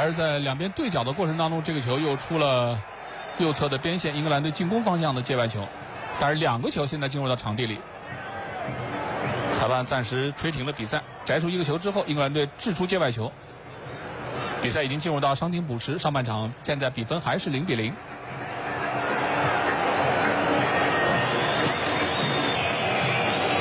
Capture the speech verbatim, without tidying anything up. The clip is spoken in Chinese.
但是在两边对角的过程当中，这个球又出了右侧的边线，英格兰队进攻方向的界外球。但是两个球现在进入到场地里，裁判暂时吹停了比赛，摘出一个球之后，英格兰队掷出界外球。比赛已经进入到伤停补时，上半场现在比分还是零比零。